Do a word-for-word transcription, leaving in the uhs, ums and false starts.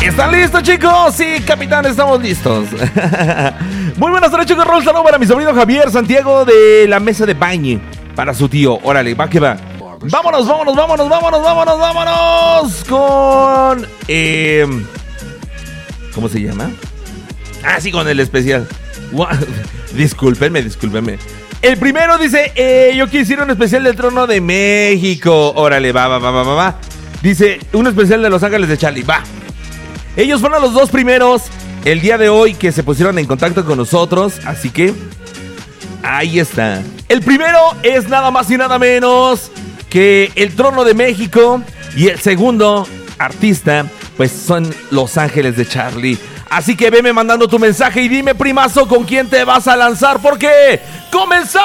¿Están listos, chicos? Sí, capitán, estamos listos. Muy buenas tardes, chicos. Rol, saludo para mi sobrino Javier Santiago de la mesa de baño. Para su tío. Órale, va que va. Vámonos, vámonos, vámonos, vámonos, vámonos, vámonos. Con... Eh, ¿Cómo se llama? Ah, sí, con el especial. Discúlpenme, discúlpenme. El primero dice, eh, yo quisiera un especial del Trono de México. Órale, va, va, va, va, va, va. Dice, un especial de Los Ángeles de Charlie. Va. Ellos fueron los dos primeros el día de hoy que se pusieron en contacto con nosotros. Así que, ahí está. El primero es nada más y nada menos que el Trono de México. Y el segundo artista, pues son Los Ángeles de Charlie. Así que veme mandando tu mensaje y dime, primazo, con quién te vas a lanzar, porque comenzamos.